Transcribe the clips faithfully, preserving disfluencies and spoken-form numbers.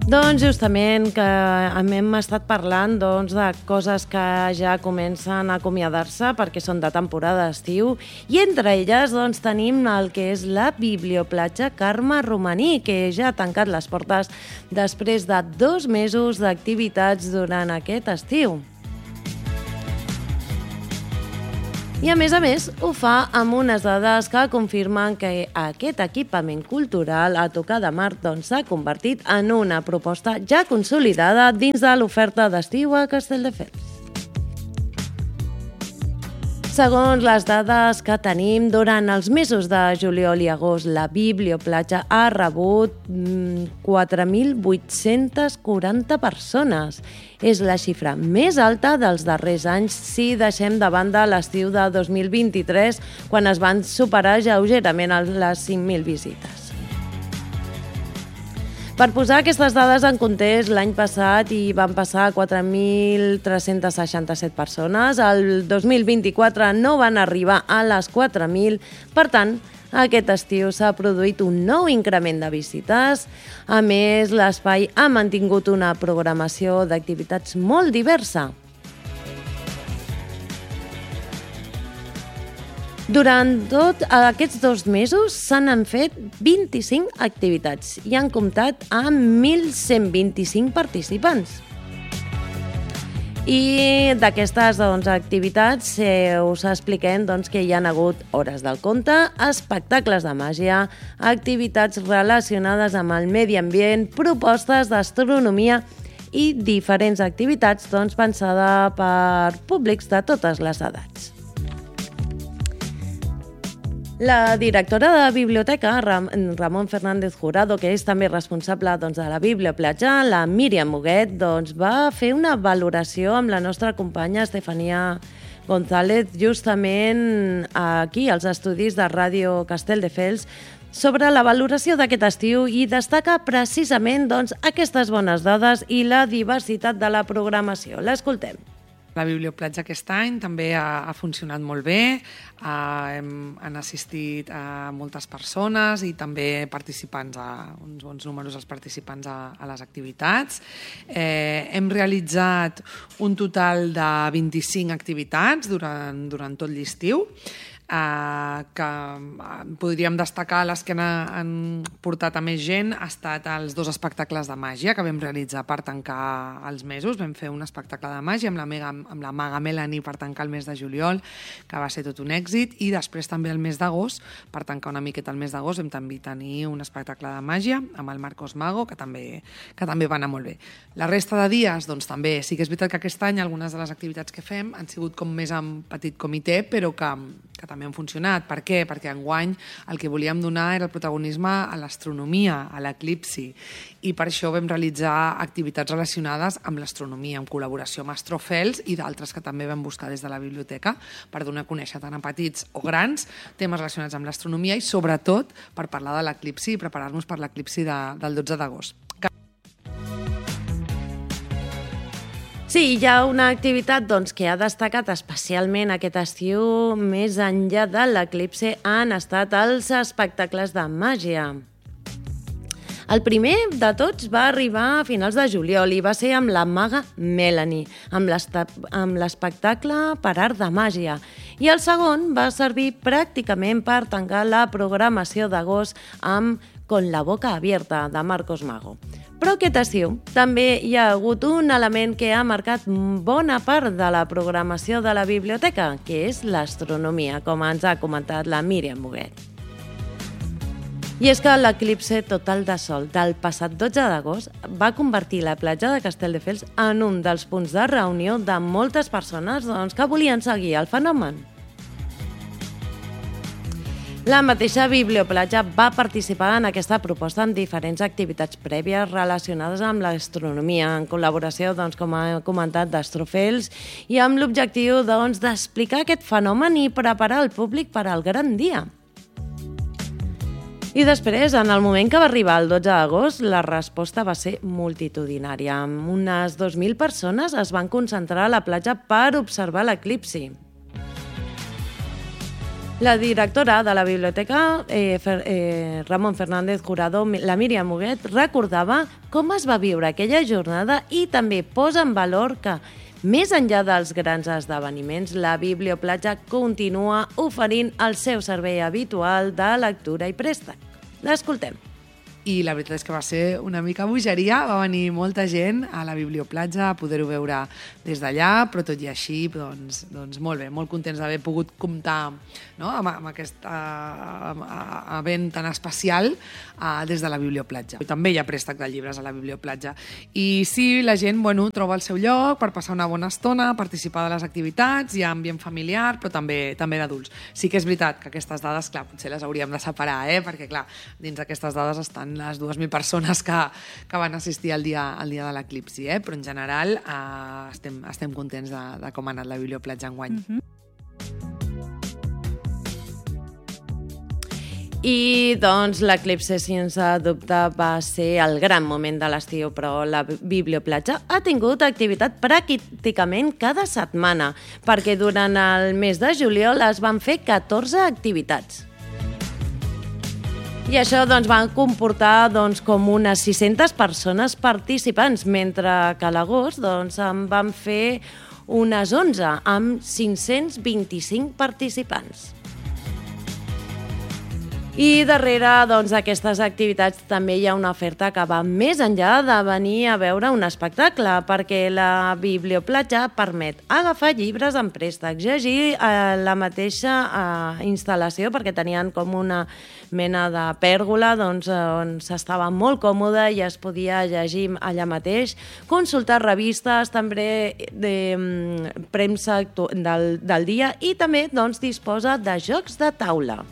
Doncs justament que hem estat parlant doncs, de coses que ja comencen a acomiadar-se perquè són de temporada d'estiu i entre elles doncs, tenim el que és la Biblioplatja Carme Romaní, que ja ha tancat les portes després de dos mesos d'activitats durant aquest estiu. I a més a més ho fa amb unes dades que confirmen que aquest equipament cultural a tocar de mar doncs, s'ha convertit en una proposta ja consolidada dins de l'oferta d'estiu a Castelldefels. Segons les dades que tenim, durant els mesos de juliol i agost, la Biblioplatja ha rebut quatre mil vuit-cents quaranta persones. És la xifra més alta dels darrers anys si deixem de banda l'estiu de dos mil vint-i-tres, quan es van superar lleugerament les cinc mil visites. Per posar aquestes dades en context, l'any passat hi van passar quatre mil tres-cents seixanta-set persones, el dos mil vint-i-quatre no van arribar a les quatre mil, per tant, aquest estiu s'ha produït un nou increment de visites. A més, l'espai ha mantingut una programació d'activitats molt diversa. Durant tots aquests dos mesos s'han fet vint-i-cinc activitats i han comptat amb mil cent vint-i-cinc participants. I d'aquestes doncs, activitats eh, us expliquem doncs, que hi ha hagut hores del conte, espectacles de màgia, activitats relacionades amb el medi ambient, propostes d'astronomia i diferents activitats doncs, pensades per públics de totes les edats. La directora de la biblioteca, Ram Ramon Fernández Jurado, que és també responsable doncs, de la Biblioplatja, la Míriam Muguet, doncs, va fer una valoració amb la nostra companya Estefania González, justament aquí, als estudis de Ràdio Castelldefels, sobre la valoració d'aquest estiu i destaca precisament doncs, aquestes bones dades i la diversitat de la programació. L'escoltem. La Biblioplatja aquest any també ha, ha funcionat molt bé, ha, hem, han assistit a moltes persones i també participants, a, uns bons números els participants a, a les activitats. Eh, hem realitzat un total de vint-i-cinc activitats durant, durant tot l'estiu, Uh, que uh, podríem destacar les que han, han portat a més gent ha estat els dos espectacles de màgia que vam realitzar per tancar els mesos. Vam fer un espectacle de màgia amb la, mega, amb la maga Melanie per tancar el mes de juliol, que va ser tot un èxit, i després també el mes d'agost, per tancar una miqueta el mes d'agost, vam també tenir un espectacle de màgia amb el Marcos Mago, que també, que també va anar molt bé. La resta de dies, doncs també, sí que és veritat que aquest any algunes de les activitats que fem han sigut com més en petit comitè, però que, que també han funcionat. Per què? Perquè enguany el que volíem donar era el protagonisme a l'astronomia, a l'eclipsi, i per això vam realitzar activitats relacionades amb l'astronomia, en col·laboració amb Astrofels i d'altres que també vam buscar des de la biblioteca per donar a conèixer tant a petits o grans temes relacionats amb l'astronomia i sobretot per parlar de l'eclipsi i preparar-nos per l'eclipsi de, del dotze d'agost. Sí, hi ha una activitat doncs, que ha destacat especialment aquest estiu, més enllà de l'eclipsi, han estat els espectacles de màgia. El primer de tots va arribar a finals de juliol i va ser amb la maga Melanie, amb l'espectacle per art de màgia. I el segon va servir pràcticament per tancar la programació d'agost amb Con la boca abierta, de Marcos Mago. Però aquest estiu també hi ha hagut un element que ha marcat bona part de la programació de la biblioteca, que és l'astronomia, com ens ha comentat la Míriam Muguet. I és que l'eclipsi total de sol del passat dotze d'agost va convertir la platja de Castelldefels en un dels punts de reunió de moltes persones doncs, que volien seguir el fenomen. La mateixa Biblioplatja va participar en aquesta proposta en diferents activitats prèvies relacionades amb l'astronomia, en col·laboració, doncs, com he comentat, d'Astrofels, i amb l'objectiu doncs, d'explicar aquest fenomen i preparar el públic per al gran dia. I després, en el moment que va arribar el dotze d'agost, la resposta va ser multitudinària. Unes dos mil persones es van concentrar a la platja per observar l'eclipsi. La directora de la biblioteca, eh, Fer, eh, Ramon Fernández Jurado, la Míriam Huguet, recordava com es va viure aquella jornada i també posa en valor que, més enllà dels grans esdeveniments, la Biblioplatja continua oferint el seu servei habitual de lectura i préstec. L'escoltem. I la veritat és que va ser una mica bogeria, va venir molta gent a la Biblioplatja a poder-ho veure des d'allà, però tot i així, doncs, doncs molt bé, molt contents d'haver pogut comptar, no?, amb, amb aquest uh, event tan especial uh, des de la Biblioplatja. I també hi ha préstec de llibres a la Biblioplatja. I sí, la gent, bueno, troba el seu lloc per passar una bona estona, participar de les activitats, hi ha ambient familiar, però també també d'adults. Sí que és veritat que aquestes dades, clar, potser les hauríem de separar, eh? Perquè, clar, dins d'aquestes dades estan les dues mil persones que, que van assistir al dia, al dia de l'eclipsi, eh? Però en general eh, estem, estem contents de, de com ha anat la Biblioplatja enguany. Mm-hmm. I doncs l'eclipsi, sense dubte, va ser el gran moment de l'estiu, però la Biblioplatja ha tingut activitat pràcticament cada setmana, perquè durant el mes de juliol es van fer catorze activitats. I això doncs, va comportar doncs, com unes sis-centes persones participants, mentre que a l'agost doncs, en van fer unes onze, amb cinc-cents vint-i-cinc participants. I darrere doncs, d'aquestes activitats també hi ha una oferta que va més enllà de venir a veure un espectacle, perquè la Biblioplatja permet agafar llibres en préstec, llegir a la mateixa eh, instal·lació, perquè tenien com una mena de pèrgola doncs, on s'estava molt còmode i es podia llegir allà mateix, consultar revistes, també de um, premsa del, del dia, i també doncs, disposa de jocs de taula.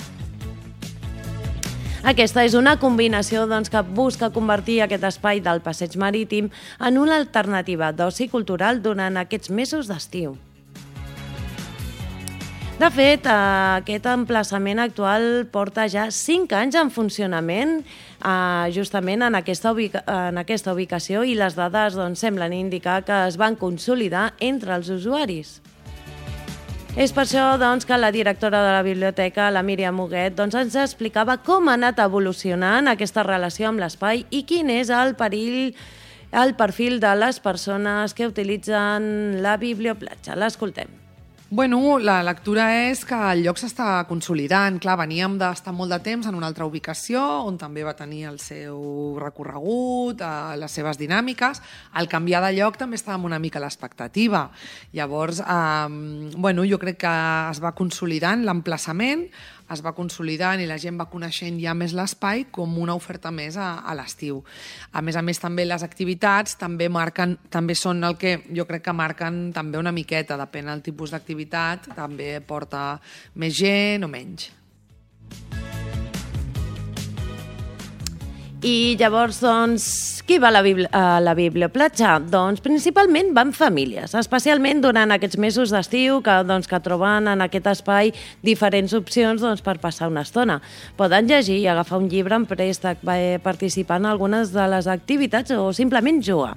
Aquesta és una combinació doncs, que busca convertir aquest espai del passeig marítim en una alternativa d'oci cultural durant aquests mesos d'estiu. De fet, aquest emplaçament actual porta ja cinc anys en funcionament eh, justament en aquesta, ubica en aquesta ubicació, i les dades doncs, semblen indicar que es van consolidar entre els usuaris. És per això doncs, que la directora de la biblioteca, la Míriam Huguet, doncs, ens explicava com ha anat evolucionant aquesta relació amb l'espai i quin és el perill, el perfil de les persones que utilitzen la Biblioplatja. L'escoltem. Bueno, la lectura és que el lloc s'està consolidant. Clar, veníem d'estar molt de temps en una altra ubicació, on també va tenir el seu recorregut, eh, les seves dinàmiques. Al canviar de lloc també estàvem una mica a l'expectativa. Llavors, eh, bueno, jo crec que es va consolidant l'emplaçament, es va consolidant i la gent va coneixent ja més l'espai com una oferta més a, a l'estiu. A més a més, també les activitats també marquen, també són el que jo crec que marquen també una miqueta, depèn del tipus d'activitat, també porta més gent o menys. I llavors, doncs, qui va a la, Bibli a la Biblioplatja? Doncs principalment van famílies, especialment durant aquests mesos d'estiu, que, doncs, que troben en aquest espai diferents opcions doncs, per passar una estona. Poden llegir i agafar un llibre en préstec, participar en algunes de les activitats o simplement jugar.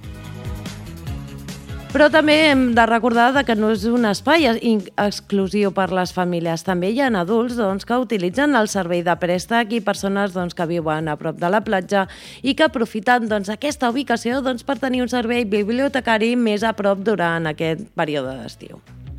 Però també hem de recordar que no és un espai exclusiu per les famílies. També hi ha adults doncs, que utilitzen el servei de préstec i persones doncs, que viuen a prop de la platja i que aprofiten doncs, aquesta ubicació doncs, per tenir un servei bibliotecari més a prop durant aquest període d'estiu.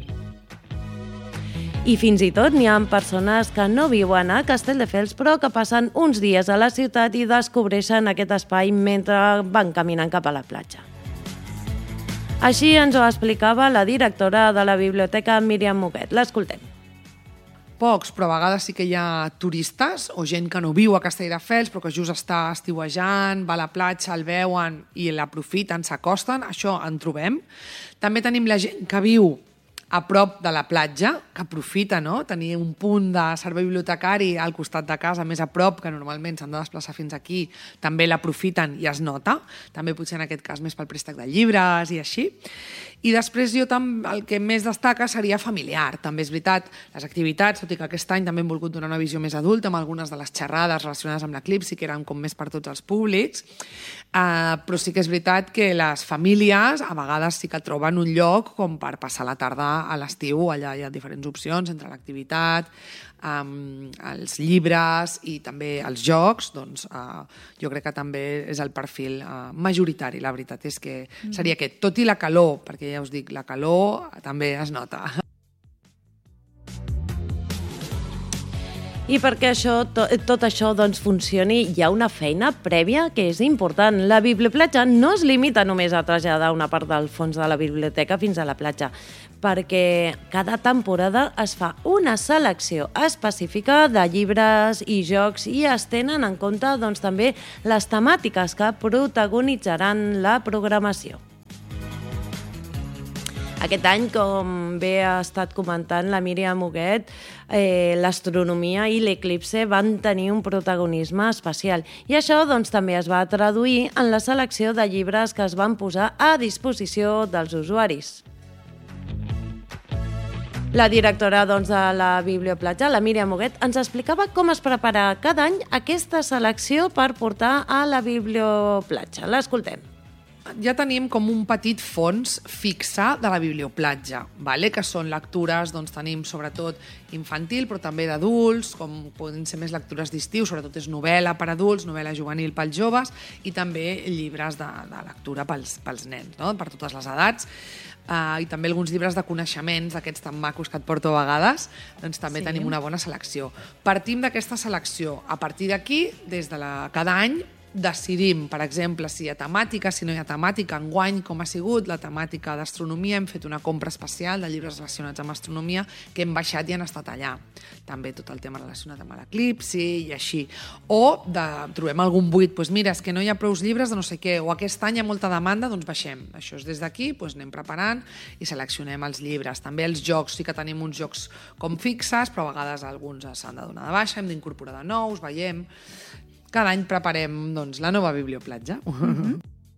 I fins i tot n'hi ha persones que no viuen a Castelldefels però que passen uns dies a la ciutat i descobreixen aquest espai mentre van caminant cap a la platja. Així ens ho explicava la directora de la biblioteca, Míriam Huguet. L'escoltem. Pocs, però a vegades sí que hi ha turistes o gent que no viu a Castelldefels però que just està estiuejant, va a la platja, el veuen i l'aprofiten, s'acosten, això en trobem. També tenim la gent que viu a prop de la platja, que aprofita, no?, tenir un punt de servei bibliotecari al costat de casa, més a prop, que normalment s'han de desplaçar fins aquí, també l'aprofiten i es nota, també potser en aquest cas més pel préstec de llibres i així. I després jo tam, el que més destaca seria familiar. També és veritat, les activitats, tot i que aquest any també hem volgut donar una visió més adulta amb algunes de les xerrades relacionades amb l'eclipsi, que eren com més per tots els públics, uh, però sí que és veritat que les famílies a vegades sí que troben un lloc com per passar la tarda a l'estiu allà hi ha diferents opcions entre l'activitat, um, els llibres i també els jocs, doncs uh, jo crec que també és el perfil uh, majoritari. La veritat és que seria aquest, tot i la calor, perquè ja us dic, la calor també es nota. I perquè això, to, tot això doncs, funcioni, hi ha una feina prèvia que és important. La biblioplatja no es limita només a traslladar una part del fons de la biblioteca fins a la platja, perquè cada temporada es fa una selecció específica de llibres i jocs i es tenen en compte doncs, també les temàtiques que protagonitzaran la programació. Aquest any, com bé ha estat comentant la Míriam Huguet, eh, l'astronomia i l'eclipse van tenir un protagonisme especial. I això doncs, també es va traduir en la selecció de llibres que es van posar a disposició dels usuaris. La directora doncs, de la Biblioplatja, la Míriam Huguet, ens explicava com es prepara cada any aquesta selecció per portar a la Biblioplatja. L'escoltem. Ja tenim com un petit fons fixe de la biblioplatja, vale? Que són lectures, doncs tenim sobretot infantil, però també d'adults, com poden ser més lectures d'estiu, sobretot és novel·la per adults, novel·la juvenil pels joves i també llibres de, de lectura pels, pels nens, no? Per totes les edats. Uh, i també alguns llibres de coneixements, aquests tan macos que et porto a vegades, doncs també sí. Tenim una bona selecció. Partim d'aquesta selecció. A partir d'aquí, des de la, cada any, decidim, per exemple, si hi ha temàtica, si no hi ha temàtica. Enguany, com ha sigut la temàtica d'astronomia, hem fet una compra especial de llibres relacionats amb astronomia que hem baixat i han estat allà. També tot el tema relacionat amb l'eclipsi i així. O de, trobem algun buit, doncs mira, és que no hi ha prou llibres de no sé què, o aquest any hi ha molta demanda, doncs baixem. Això és des d'aquí, doncs anem preparant i seleccionem els llibres. També els jocs, sí que tenim uns jocs com fixes, però a vegades alguns s'han de donar de baixa, hem d'incorporar de nous, veiem. Cada any preparem doncs, la nova biblioplatja. Mm-hmm.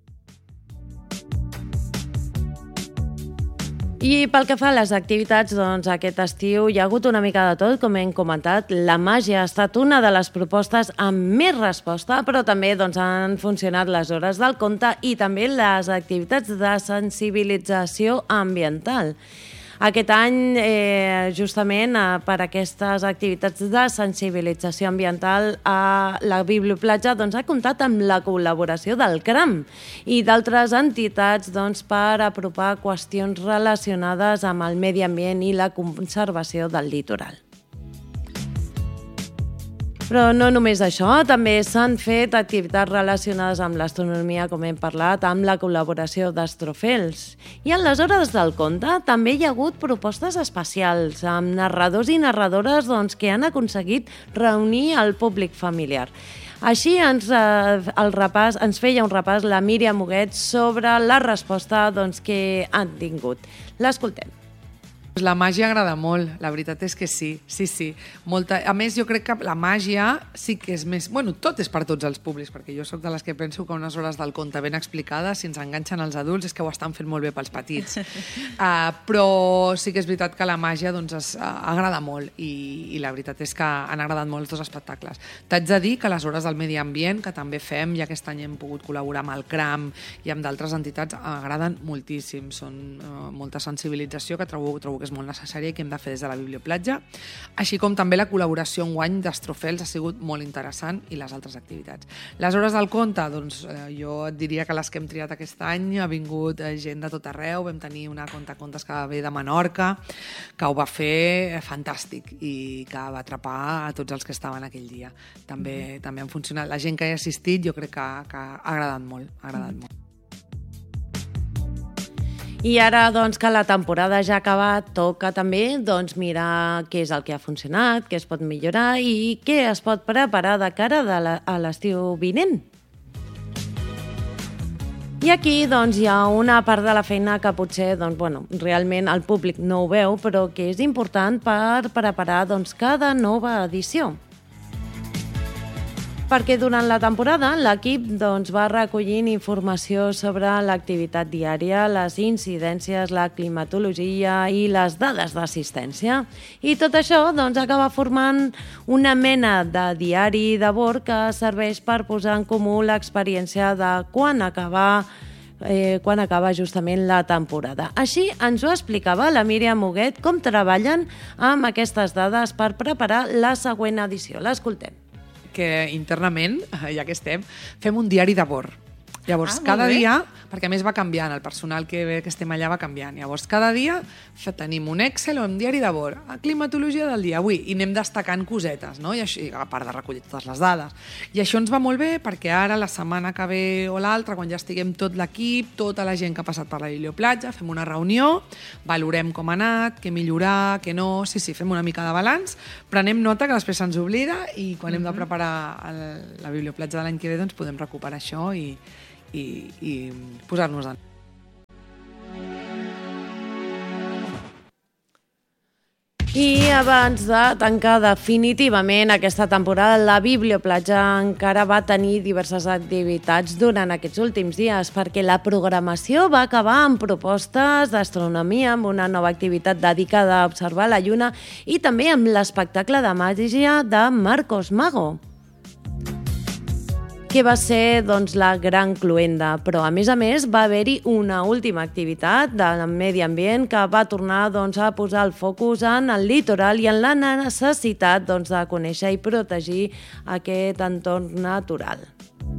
I pel que fa a les activitats, doncs, aquest estiu hi ha hagut una mica de tot, com hem comentat. La màgia ha estat una de les propostes amb més resposta, però també doncs, han funcionat les hores del conte i també les activitats de sensibilització ambiental. Aquest any, eh, justament, eh, per aquestes activitats de sensibilització ambiental, eh, la Biblioplatja doncs, ha comptat amb la col·laboració del CRAM i d'altres entitats doncs, per apropar qüestions relacionades amb el medi ambient i la conservació del litoral. Però no només això, també s'han fet activitats relacionades amb l'astronomia, com hem parlat, amb la col·laboració d'Astrofels. I en les hores del conte també hi ha hagut propostes especials amb narradors i narradores doncs, que han aconseguit reunir el públic familiar. Així ens, eh, el repàs, ens feia un repàs la Míriam Huguet sobre la resposta doncs, que han tingut. L'escoltem. La màgia agrada molt, la veritat és que sí, sí, sí. Molta... A més, jo crec que la màgia sí que és més... Bueno, tot és per tots els públics, perquè jo sóc de les que penso que unes hores del conte ben explicades, si ens enganxen els adults, és que ho estan fent molt bé pels petits. Uh, però sí que és veritat que la màgia doncs, es, uh, agrada molt i, i la veritat és que han agradat molt els dos espectacles. T'haig de dir que les hores del medi ambient, que també fem, i aquest any hem pogut col·laborar amb el CRAM i amb d'altres entitats, agraden moltíssim. Són uh, molta sensibilització que trobo, trobo que és molt necessària i que hem de fer des de la Biblioplatja, així com també la col·laboració enguany d'Astrofels ha sigut molt interessant i les altres activitats. Les hores del conte, doncs eh, jo et diria que les que hem triat aquest any ha vingut eh, gent de tot arreu, vam tenir una contacontes que ve de Menorca, que ho va fer eh, fantàstic i que va atrapar a tots els que estaven aquell dia. També, mm-hmm. també han funcionat. La gent que hi ha assistit jo crec que, que ha agradat molt, ha agradat mm-hmm. molt. I ara doncs, que la temporada ja ha acabat, toca també doncs, mirar què és el que ha funcionat, què es pot millorar i què es pot preparar de cara de la, a l'estiu vinent. I aquí doncs, hi ha una part de la feina que potser doncs, bueno, realment el públic no ho veu, però que és important per preparar doncs, cada nova edició. Perquè durant la temporada l'equip doncs, va recollint informació sobre l'activitat diària, les incidències, la climatologia i les dades d'assistència. I tot això doncs, acaba formant una mena de diari de bord que serveix per posar en comú l'experiència de quan acabar eh, quan acaba justament la temporada. Així ens ho explicava la Míriam Huguet com treballen amb aquestes dades per preparar la següent edició. L'escoltem. Que internament, ja que estem, fem un diari de bord. Llavors, ah, cada dia, perquè a més va canviant, el personal que, que estem allà va canviant, llavors cada dia tenim un Excel o un diari de bord, a climatologia del dia avui, i anem destacant cosetes, no? I així, a part de recollir totes les dades. I això ens va molt bé perquè ara, la setmana que ve o l'altra, quan ja estiguem tot l'equip, tota la gent que ha passat per la biblioplatja, fem una reunió, valorem com ha anat, què millorar, què no, sí, sí, fem una mica de balanç, prenem nota que després se'ns oblida i quan mm-hmm. hem de preparar el, la biblioplatja de l'any que ve doncs podem recuperar això i i, i posar-nos en. I abans de tancar definitivament aquesta temporada, la Biblioplatja encara va tenir diverses activitats durant aquests últims dies, perquè la programació va acabar amb propostes d'astronomia, amb una nova activitat dedicada a observar la lluna i també amb l'espectacle de màgia de Marcos Mago, que va ser doncs, la gran cloenda, però a més a més va haver-hi una última activitat del medi ambient que va tornar doncs, a posar el focus en el litoral i en la necessitat doncs, de conèixer i protegir aquest entorn natural.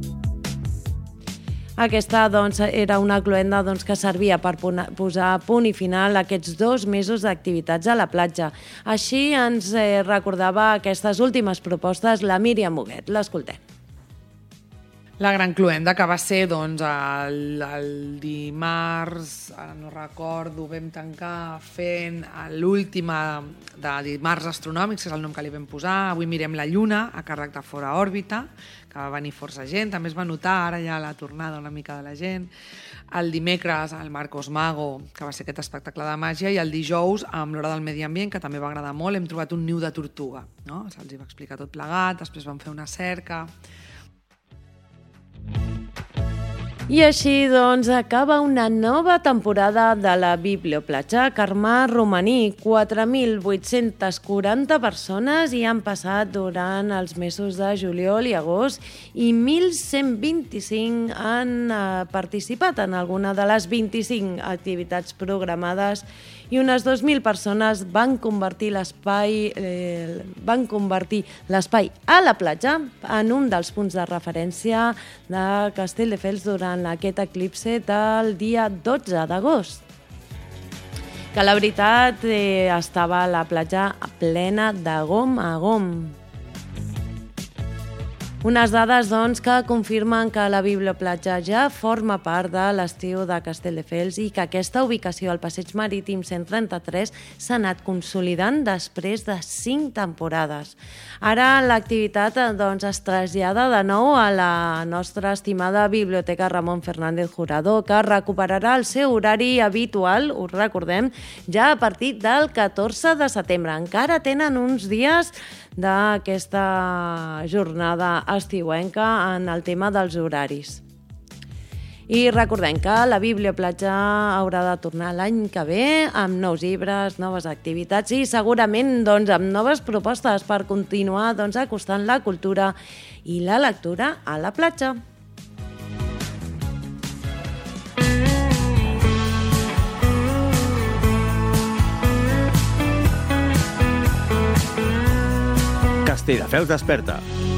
Aquesta doncs, era una cloenda doncs, que servia per posar a punt i final aquests dos mesos d'activitats a la platja. Així ens eh, recordava aquestes últimes propostes la Míriam Huguet. L'escoltem. La gran cloenda que va ser doncs, el, el dimarts, ara no recordo, vam tancar fent l'última de dimarts astronòmics, que és el nom que li vam posar. Avui mirem la Lluna, a càrrec de Fora Òrbita, que va venir força gent, també es va notar ara ja la tornada una mica de la gent. El dimecres, el Marcos Mago, que va ser aquest espectacle de màgia, i el dijous, amb l'Hora del Medi Ambient, que també va agradar molt, hem trobat un niu de tortuga, no? Se'ls va explicar tot plegat, després vam fer una cerca. I així, doncs, acaba una nova temporada de la Biblioplatja Carme Romaní. quatre mil vuit-cents quaranta persones hi han passat durant els mesos de juliol i agost i mil cent vint-i-cinc han eh, participat en alguna de les vint-i-cinc activitats programades i unes dos mil persones van convertir l'espai eh, van convertir l'espai a la platja en un dels punts de referència de Castelldefels durant aquest eclipse del dia dotze d'agost. Que la veritat eh, estava la platja plena de gom a gom. Unes dades, doncs, que confirmen que la Biblioplatja ja forma part de l'estiu de Castelldefels i que aquesta ubicació al Passeig Marítim cent trenta-tres s'ha anat consolidant després de cinc temporades. Ara l'activitat doncs, es trasllada de nou a la nostra estimada Biblioteca Ramon Fernández Jurado, que recuperarà el seu horari habitual, us recordem, ja a partir del catorze de setembre. Encara tenen uns dies d'aquesta jornada estiuenca en el tema dels horaris. I recordem que la Biblioplatja haurà de tornar l'any que ve amb nous llibres, noves activitats i segurament doncs, amb noves propostes per continuar doncs, acostant la cultura i la lectura a la platja. Castelldefels desperta.